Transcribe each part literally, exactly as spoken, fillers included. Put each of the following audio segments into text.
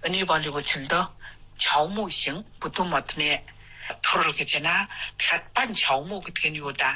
은이 벌리고 칠도 저무싱 부두못네 토르게 되나 갓반 저무 그게 요다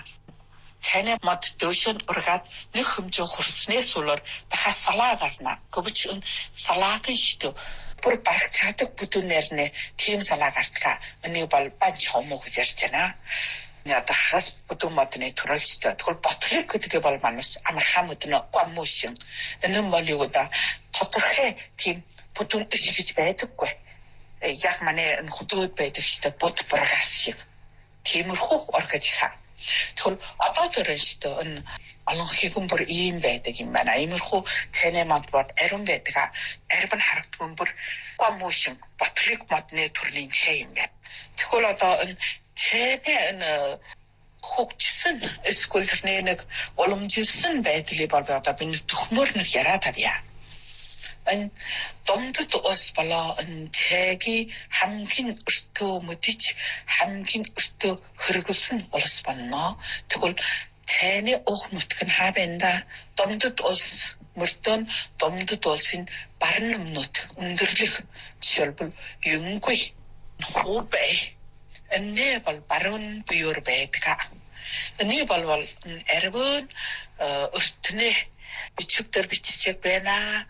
쟤네 못 도션 우리가 느흠조 호스네 솔로 다 살아가나 그부춘 살아가 시도 por parchatuk putunerne team salagartka 은이 벌반 저무 그잖아 나도 하스 부두못네 토르시다 톨 버틀 그게 벌 만스 아마 하무드는 ቋ무싱 은은 벌리고다 터트해 팀 부둔 뜻이 배득고 яг манай энэ хөдөөд байдаг шүү дээ бод програссыг тиймэрхүү организа. Тэгвэл одоо тэр шүү дээ энэ олон хэвэн бүр ийм байдаг юм байна. Иймэрхүү цэний мод бод ариун байдаг. Арбан харагдсан бүр гомушин батлик модны төрлийн цай юм байна. Тэгвэл одоо энэ цэний энэ хөгжсөн эсвэл нэг уламжилсан байдлыг бол одоо би төхмөр нэг яриад авъя. 은 동도 오스발라 은 책이 함긴 으스토 무디치 함긴 으스토 흐르고슨 올스발나 그걸 제네 오흐무트근 하벤다 동도 오스 무르던 동도 오신 바른 노트 운들릭 지얼불 윤귀 호베 엔네발 바른 비오르베가 엔네발발 에르본 으스트네 비축들 비치책 베나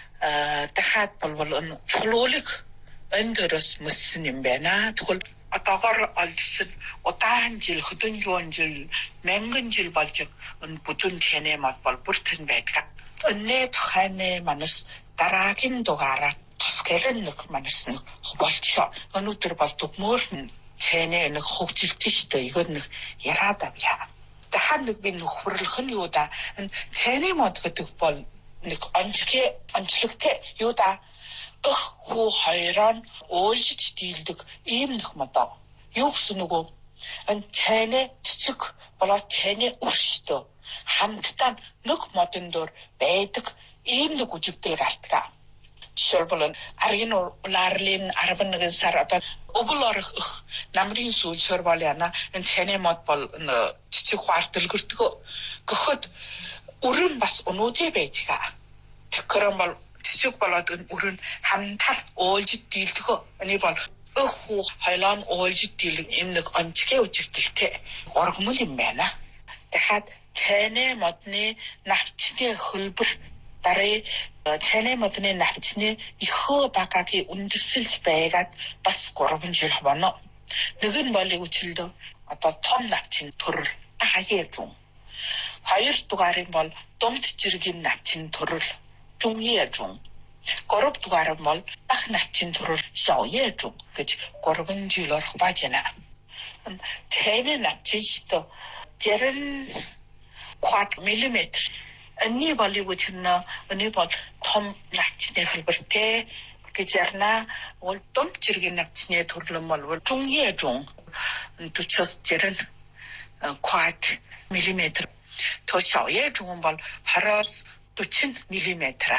дахиад болвол энэ флолик эндерс мэссэн юм байна. Тэгвэл атагаар алсын удаан жил хөдөн юун жил мянган жил болж энэ бүдүн тэнэ мат бол бүртэн байдаг. Өнөө тохайны манас дараагийн дугаараа тусгэрэн нэг манас нэг болчихоо. Өнөөдөр бол дүгмөр тэнэ нэг хөгжилтэй шүү дээ. Игэр нэг яраад авъя. Дахиад нэг би нөхөрлөх нь юу да. Тэнэ мат гэдэг бол нэг онцгой онцлогтой юу да өх хуу хоёроо уйлж дийлдэг ийм нэг модоо юу гэсэн нөгөө ан цайны цэцэг болоо цайны өршдөө хамтдаа нэг модон дор байдаг ийм нэг үжигдэл гартгаа жишээлбэл аргин улаарлын арван нэгэн сар одоо өвлөрөх намрын сүүл шорваляна ан цайны мод бол цэцэг хуартал гэртгөө гөхөд өрөн бас өнөөдөө байжгаа. Тэгрэм бол цэцэг болоод өрөн хамтар уйлж дийлдэгөө. Эний бол өх хуу хоёлоо уйлж дийлэг юм нэг онцгой үжигдэлтэй ургамал юм байна. Дахиад цайны модны навчны хөлбөр дарыг цайны модны навчны ихөө багагийн үндэслэж байгаад бас гурван жил болно. Нэг нь бол үчилдөө одоо том навчны төрөл хаяажун. Хоёр дугаар нь бол думт жиргийн навчин төрөл 중예중. гурав дугаар нь бол бах навчин төрөл шао예중 гэж гурван жилээр хуваажна. цэний навчин шүү дээ quattro millimeter. Эний болыг үчнэ эний бол том навчны хэлбэртэй гэж ярина. Бол думт жиргийн навчны төрөл бол 중예중. төчөөс зэрэг quattro millimeter. 더 샤오의 중은 볼 하루스 두친 밀리메트라.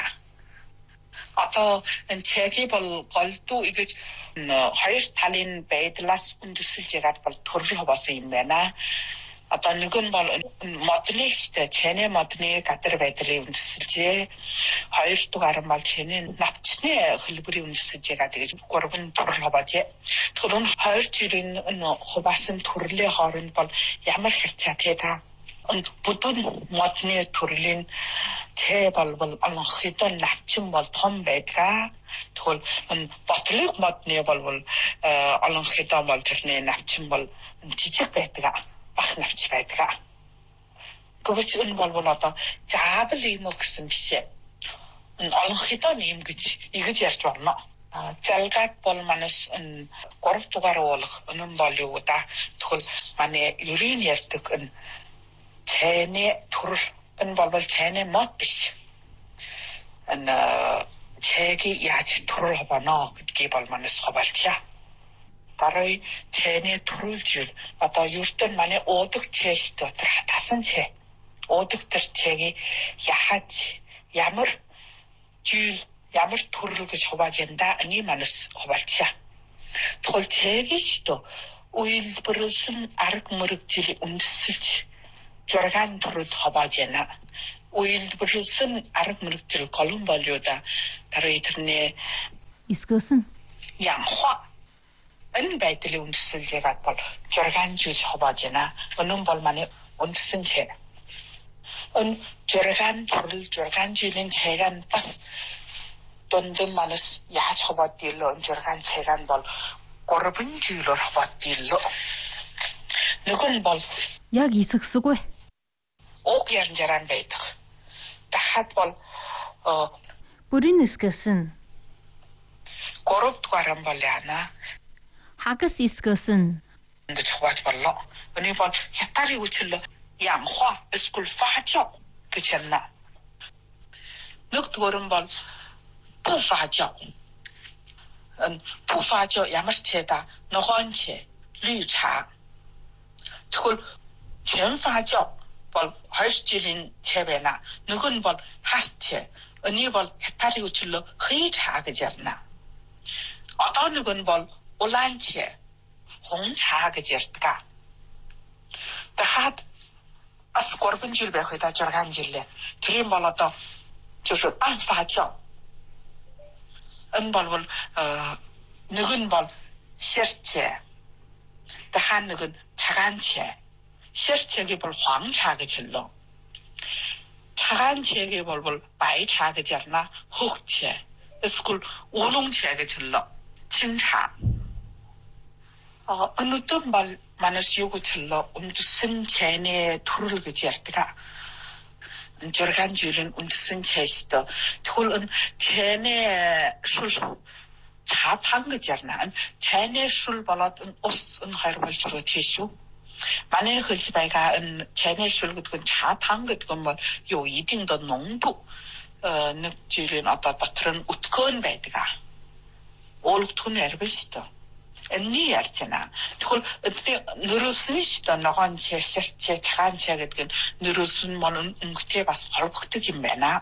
одоо энэ 책이 бол голдуу ингэж хоёр талын байдлаас үндэслэж ягаад бол төрөл хаваасан юм байна. Одоо нэг нь бол моднистэй цэний модны гадар байдлыг үндэслэжээ. Хоёр дугаар нь бол цэний навчны хэлбэрийг үндэслэж ягаад гэж гурван төрөл хаваажээ. Тэгэхээр энэ хоёр жилийн хаваасан төрлийн хооронд бол ямар хэрцээтэй та бүдүүн модны төрлийн цэ болбол анхидон навчин бол том байдаг. Тэгвэл энэ батлыг модны болбол анхидон бол тэрний навчин бол жижиг байдаг. Бах навч байдаг. Гэвч энэ болбол одоо заавал юм гэсэн биш. Энэ анхидон юм гэж игэж ярьж байна. Залгаад бол манас энэ гурав дугаар уулах энэ бол юу да. Тэгвэл манай ерийн ярьдаг энэ цайны төрөл энэ бол цайны мод биш. Энэ цайги яаж төрөл хавана гэдгийг бол манас хаваалчаа. Дарай цайны төрөлжил одоо юуртэн манай уудаг цайш дотор хатасан цай. Уудаг тэр цайги яхаж ямар жил ямар төрөл гэж хавааж янда энэ манас хаваалчаа. Тэгвэл цайги шүү үйлбэрлсэн арга мөрөгжил үндэслэж жургаан төрөл хавааж яана. Үйлдвэрлсэн арга мөрөгжил колумболиуда тарай тэрний Искөөсөн. 양화. 은 바이들이 운드슬 제가 볼 저간주 쳐봐지나 어느 볼만이 운드슨 제. 은 저간 돌을 저간주는 제간 버스 돈든 마너스 야 쳐봐딜로 저간 제간 볼 꼬르분 주로 쳐봐딜로 누군 볼 Яг исгсгүй. 옥양 저란 바이들. 다핫 볼 어. Бүрийн искөөсөн. 꼬르브 과람 볼래나. Хагас искөөсөн. 근데 좋아하지 말라. 언니 봐, 햇달이 우칠러 양화, 스쿨 파죠. 그렇잖아. 늑도 그런 볼, 부发酵. 음, 不发酵 야마스체다. 노환체, 绿茶. 그걸 全发酵 볼, 할수질인 체베나. 누군 볼, 하스체. 언니 볼, 햇달이 우칠러 회茶 그잖아. 어떤 누군 볼, 올란체. 红茶个节个，但还啊是过了本就别回到这干净了，提完了到就是半发酵，嗯，包括呃那个包鲜切，但还那个茶干切，鲜切个包黄茶个吃了，茶干切个包包白茶个节嘛，红切，是个乌龙切个吃了，清茶。 어, 어느 또 말, 마너스 요구철로 운두슨 제네 토를 그지 할때가 저간 줄은 운두슨 제시도 토는 제네 술 자판 그지 않나 제네 술 발랐던 옷은 하이를 주로 티슈 만약에 그지 바이가 제네 술 같은 자판 같은 뭐 요 이定的浓度 어, 늑줄은 어떤 그런 웃건 바이드가 올톤 에르베시도 언니 ярь잖아. 그걸 어떻게 누르스니시다 나간 제 제 차간 제 같은 누르슨 뭐는 응그때 봐서 벌컥뜨기 매나.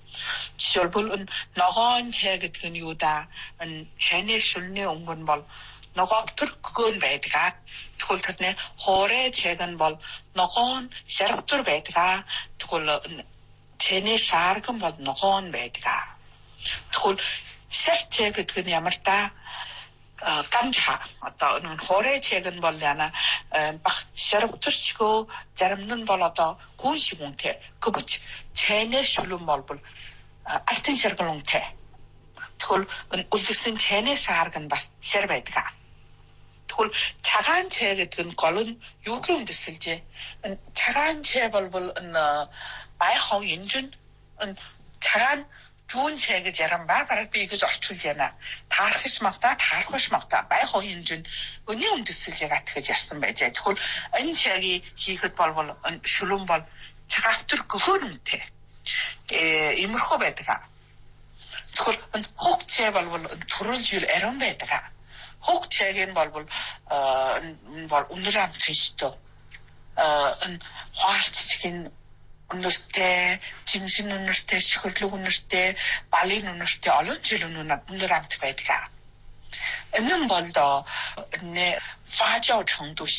지얼불은 나간 제 같은 요다 은 제네 술네 온건 뭘 나가 그건 배드가 그걸 듣네 호래 제건 뭘 나간 셔럽들 배드가 그걸 제네 사르건 뭘 나간 배드가 그걸 셔제 같은 야말다 어, 깜차, 어떤, 호래 책은 벌려나, 어, 막, 셔럽들 치고, 자름는 벌어도, 고시 공태, 그 뭐지, 제네 술로 멀불, 알튼 셔럽을 공태. 그걸, 우리슨 제네 사르건 바, 셔럽에드가. 그걸, 차간 체 같은 걸은, 요게 운드 쓸지, 차간 체 벌불, 어, 마이하오 인준, 차간, 좋은 책이 저런 말을 비교 저출잖아. 다 하시 막다, 다 하시 막다. 말고 인준 언니 운드 쓸지 같은 거였음 매제. 그걸 은 책이 이것 벌벌 술lum벌 차갑들 그거는 돼. 에 이물호 배드가. 그걸 혹체 벌벌 돌을 줄 에런 배드가. 혹체겐 벌벌 어뭘 오늘함 드시도 어은 화치긴 universite, Jimsin universite, Sikurlu universite, Balin universite, alın cilun universite, 那么的，那发酵程度